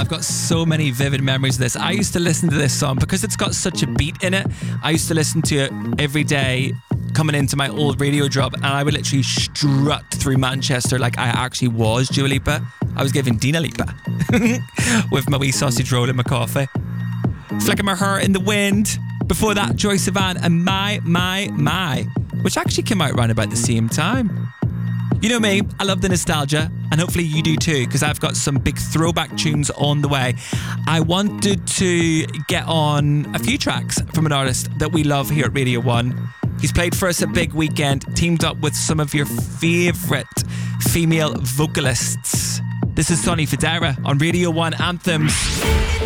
I've got so many vivid memories of this. I used to listen to this song because it's got such a beat in it. I used to listen to it every day coming into my old radio job, and I would literally strut through Manchester like I actually was Dua Lipa. I was giving Dina Lipa with my wee sausage roll and my coffee. Flicking my hair in the wind. Before that, Joy Sivan and My, which actually came out around about the same time. You know me, I love the nostalgia, and hopefully you do too, because I've got some big throwback tunes on the way. I wanted to get on a few tracks from an artist that we love here at Radio 1. He's played for us a big weekend, teamed up with some of your favourite female vocalists. This is Sonny Fodera on Radio 1 Anthems.